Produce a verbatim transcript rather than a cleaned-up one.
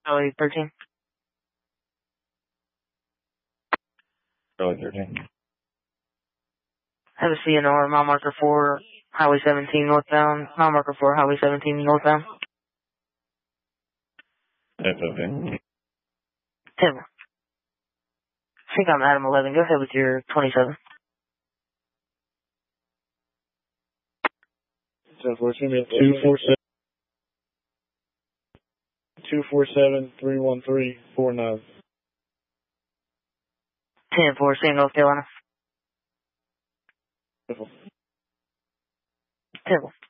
Charlie thirteen. Charlie thirteen. Have a C N R, mile marker four, Highway seventeen northbound. Mile marker four, Highway seventeen northbound. That's okay. ten. I think I'm Adam eleven. Go ahead with your twenty-seven. ten four, two four seven. two four seven, three one three, four nine. ten four, same North Carolina. Beautiful. ten.